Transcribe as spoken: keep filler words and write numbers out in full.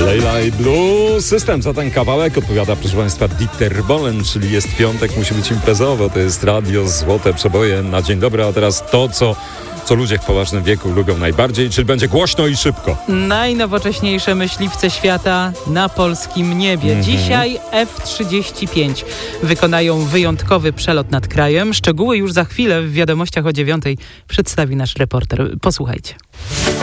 Leila i Blue System za ten kawałek odpowiada, proszę Państwa, Dieter Bohlen, czyli jest piątek, musi być imprezowo, to jest radio, złote przeboje na dzień dobry, a teraz to, co, co ludzie w poważnym wieku lubią najbardziej, czyli będzie głośno i szybko. Najnowocześniejsze myśliwce świata na polskim niebie. Mm-hmm. Dzisiaj F trzydzieści pięć wykonają wyjątkowy przelot nad krajem. Szczegóły już za chwilę w wiadomościach o dziewiątej przedstawi nasz reporter. Posłuchajcie.